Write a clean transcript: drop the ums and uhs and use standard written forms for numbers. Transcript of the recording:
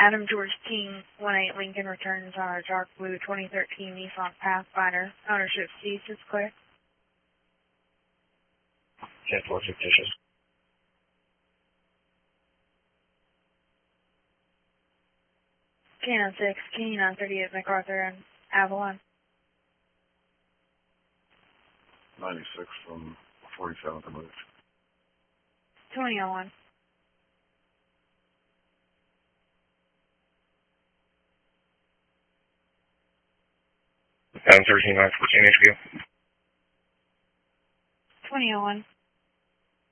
Adam George King, 18 Lincoln returns on a dark blue 2013 Nissan Pathfinder. Ownership ceased. It's clear. 10-4 fictitious. K96, K938 MacArthur and Avalon. 96 from 47th and Ridge. 2001. Adam 13 914 HQ. 2001.